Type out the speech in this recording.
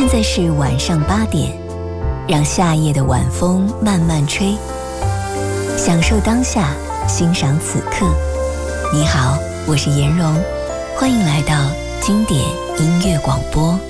现在是晚上8点，让夏夜的晚风慢慢吹，享受当下，欣赏此刻。你好，我是颜蓉，欢迎来到经典音乐广播。